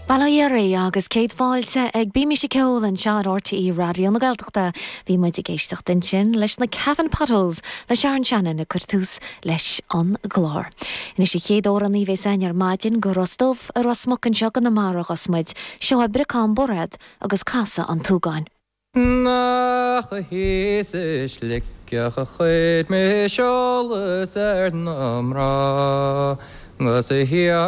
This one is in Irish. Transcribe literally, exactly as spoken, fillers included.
Balaéirí agus céad fáilte ag bíimi sé ceol an seán R T E radio na Gaeltachta bhí muid i géisteach den sin leis na Kevin Puddles le Sharon Shannon na curtús leis an glár. Ina sé chéad óra ní bheith sainar maidin go Rostov a Rosmucan seo an na marach os muid seo bricán borad agus casa an túgáin. Nach a hés is likkeach a chuid me seolas ar namrá, gus a hia